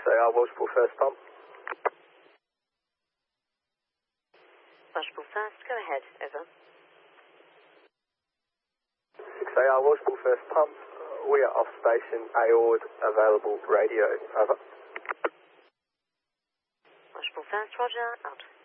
6AR Welshpool first pump. Welshpool first, go ahead, over. 6AR Welshpool first pump. We are off station, AORD, available radio, over. Welshpool first, roger, out.